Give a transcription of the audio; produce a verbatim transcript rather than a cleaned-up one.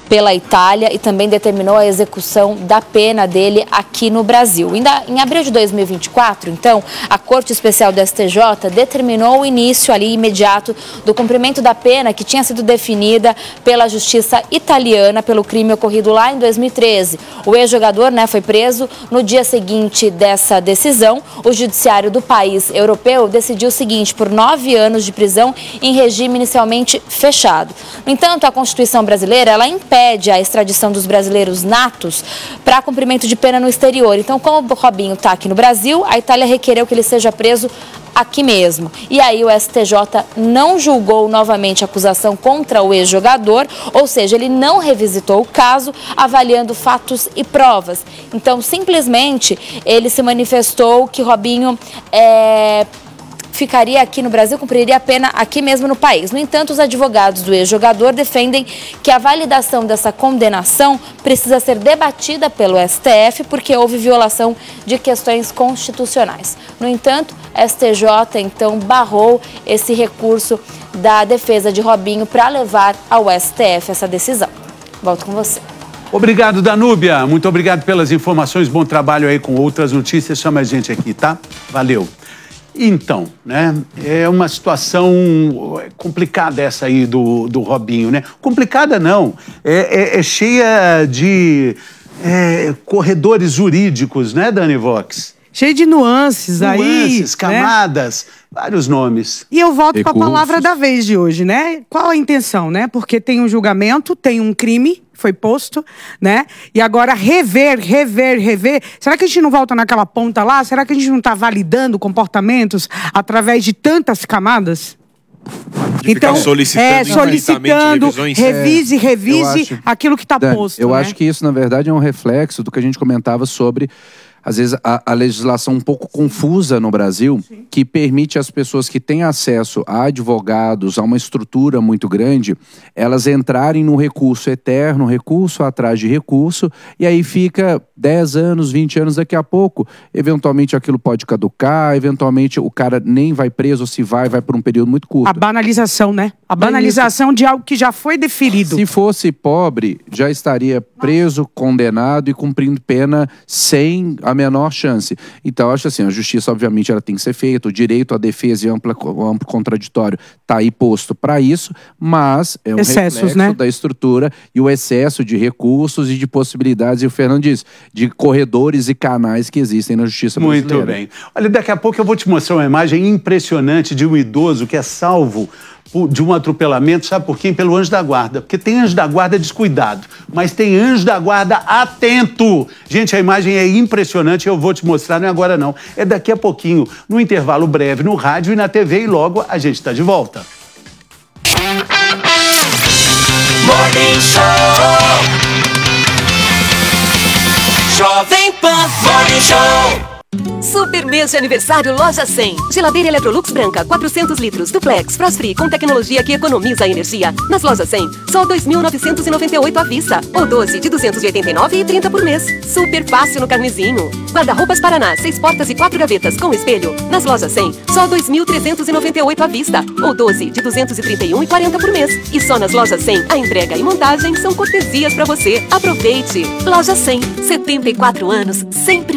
pela Itália e também determinou a execução da pena dele aqui no Brasil. Ainda em abril de dois mil e vinte e quatro, então, a Corte Especial do S T J determinou o início ali imediato do cumprimento da pena que tinha sido definida pela Justiça italiana pelo crime ocorrido lá em dois mil e treze. O ex-jogador, né, foi preso no dia seguinte dessa decisão. O judiciário do país europeu decidiu o seguinte, por nove anos de prisão em regime inicialmente fechado. No entanto, a Constituição brasileira, ela impede pede a extradição dos brasileiros natos para cumprimento de pena no exterior. Então, como o Robinho está aqui no Brasil, a Itália requereu que ele seja preso aqui mesmo. E aí o S T J não julgou novamente a acusação contra o ex-jogador, ou seja, ele não revisitou o caso, avaliando fatos e provas. Então, simplesmente, ele se manifestou que Robinho é... ficaria aqui no Brasil, cumpriria a pena aqui mesmo no país. No entanto, os advogados do ex-jogador defendem que a validação dessa condenação precisa ser debatida pelo S T F porque houve violação de questões constitucionais. No entanto, S T J então barrou esse recurso da defesa de Robinho para levar ao S T F essa decisão. Volto com você. Obrigado, Danúbia. Muito obrigado pelas informações. Bom trabalho aí com outras notícias. Chama a gente aqui, tá? Valeu. Então, né, é uma situação complicada essa aí do, do Robinho, né? Complicada não, é, é, é cheia de é, corredores jurídicos, né, Dani Vox? Cheio de nuances, nuances aí. Nuances, camadas, né? Vários nomes. E eu volto para a palavra da vez de hoje, né? Qual a intenção, né? Porque tem um julgamento, tem um crime, foi posto, né? E agora rever, rever, rever. Será que a gente não volta naquela ponta lá? Será que a gente não está validando comportamentos através de tantas camadas? De então, solicitando, é, solicitando, revise, é, revise acho, aquilo que está posto. Eu né? acho que isso, na verdade, é um reflexo do que a gente comentava sobre, às vezes, a, a legislação um pouco confusa no Brasil, Sim. que permite às pessoas que têm acesso a advogados, a uma estrutura muito grande, elas entrarem no recurso eterno, recurso atrás de recurso, e aí fica dez anos, vinte anos daqui a pouco. Eventualmente aquilo pode caducar, eventualmente o cara nem vai preso, ou se vai, vai por um período muito curto. A banalização, né? A banalização de algo que já foi deferido. Se fosse pobre, já estaria preso, condenado e cumprindo pena sem a menor chance. Então, eu acho assim, a justiça, obviamente, ela tem que ser feita, o direito à defesa e ampla, amplo contraditório está aí posto para isso, mas é um Excessos, reflexo né? da estrutura e o excesso de recursos e de possibilidades, e o Fernando diz, de corredores e canais que existem na justiça brasileira. Muito bem. Olha, daqui a pouco eu vou te mostrar uma imagem impressionante de um idoso que é salvo de um atropelamento, sabe por quem? Pelo anjo da guarda. Porque tem anjo da guarda descuidado, mas tem anjo da guarda atento. Gente, a imagem é impressionante, eu vou te mostrar, não é agora não. É daqui a pouquinho, no intervalo breve, no rádio e na T V, e logo a gente está de volta. Morning Show. Jovem Pan Morning Show. Super mês de aniversário Loja cem. Geladeira Electrolux branca, quatrocentos litros, duplex, frost free, com tecnologia que economiza energia. Nas Lojas cem, só dois mil novecentos e noventa e oito à vista. Ou doze de duzentos e oitenta e nove reais e trinta por mês. Super fácil no carnezinho. Guarda-roupas Paraná, seis portas e quatro gavetas com espelho. Nas Lojas cem, só dois mil trezentos e noventa e oito à vista. Ou doze de duzentos e trinta e um reais e quarenta por mês. E só nas Lojas cem, a entrega e montagem são cortesias pra você. Aproveite! Loja cem, setenta e quatro anos, sempre